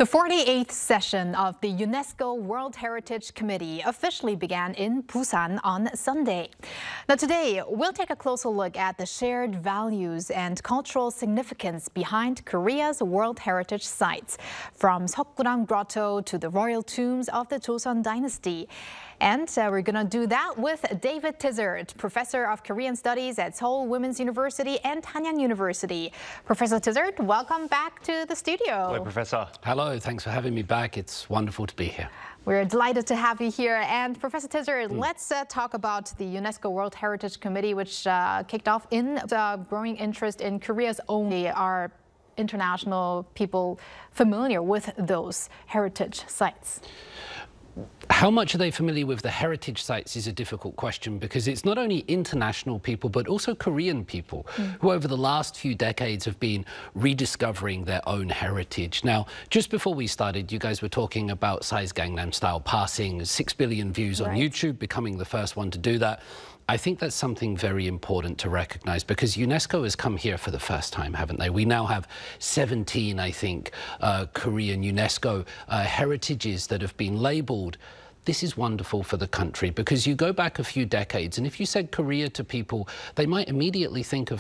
The 48th session of the UNESCO World Heritage Committee officially began in Busan on Sunday. Now today, we'll take a closer look at the shared values and cultural significance behind Korea's World Heritage sites, from Seokguram Grotto to the royal tombs of the Joseon Dynasty. And we're going to do that with David Tizard, Professor of Korean Studies at Seoul Women's University and Hanyang University. Professor Tizard, welcome back to the studio. Hello, Professor. Hello, thanks for having me back. It's wonderful to be here. We're delighted to have you here. And Professor Tizard, let's talk about the UNESCO World Heritage Committee, which kicked off in the growing interest in Korea's own. Are international people familiar with those heritage sites? How much are they familiar with the heritage sites is a difficult question, because it's not only international people but also Korean people who over the last few decades have been rediscovering their own heritage. Now, just before we started, you guys were talking about Psy's Gangnam Style passing 6 billion views on YouTube, becoming the first one to do that. I think that's something very important to recognize, because UNESCO has come here for the first time, haven't they? We now have 17, I think, Korean UNESCO heritages that have been labeled. This is wonderful for the country, because you go back a few decades, and if you said Korea to people, they might immediately think of